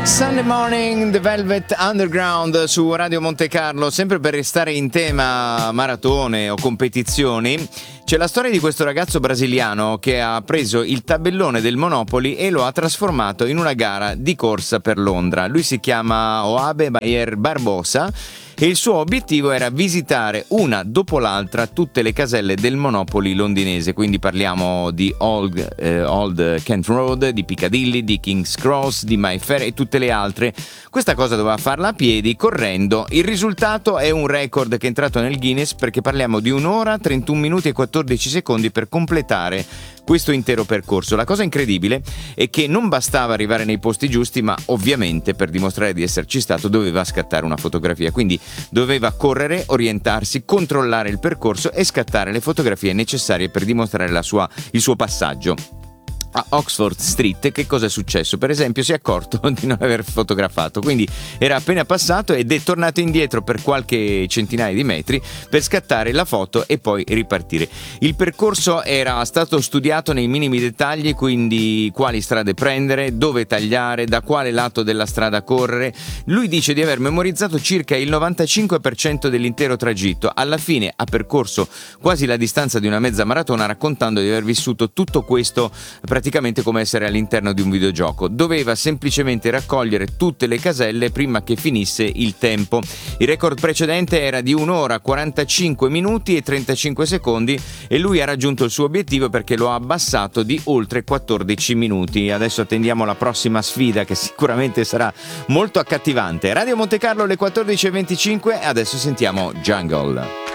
Sunday Morning, The Velvet Underground su Radio Monte Carlo. Sempre per restare in tema maratone o competizioni, c'è la storia di questo ragazzo brasiliano che ha preso il tabellone del Monopoly e lo ha trasformato in una gara di corsa per Londra. Lui si chiama Oabe Bayer Barbosa e il suo obiettivo era visitare una dopo l'altra tutte le caselle del Monopoly londinese, quindi parliamo di Old Kent Road, di Piccadilly, di King's Cross, di Mayfair e tutte le altre. Questa cosa doveva farla a piedi, correndo. Il risultato è un record che è entrato nel Guinness, perché parliamo di 1 ora, 31 minuti e 14 secondi per completare questo intero percorso. La cosa incredibile è che non bastava arrivare nei posti giusti, ma ovviamente per dimostrare di esserci stato doveva scattare una fotografia, quindi doveva correre, orientarsi, controllare il percorso e scattare le fotografie necessarie per dimostrare il suo passaggio. A Oxford Street che cosa è successo? Per esempio si è accorto di non aver fotografato, quindi era appena passato ed è tornato indietro per qualche centinaia di metri per scattare la foto e poi ripartire. Il percorso era stato studiato nei minimi dettagli, quindi quali strade prendere, dove tagliare, da quale lato della strada correre. Lui dice di aver memorizzato circa il 95% dell'intero tragitto. Alla fine ha percorso quasi la distanza di una mezza maratona, raccontando di aver vissuto tutto questo praticamente come essere all'interno di un videogioco. Doveva semplicemente raccogliere tutte le caselle prima che finisse il tempo. Il record precedente era di 1 ora, 45 minuti e 35 secondi e lui ha raggiunto il suo obiettivo perché lo ha abbassato di oltre 14 minuti. Adesso attendiamo la prossima sfida, che sicuramente sarà molto accattivante. Radio Monte Carlo alle 14.25, adesso sentiamo Jungle.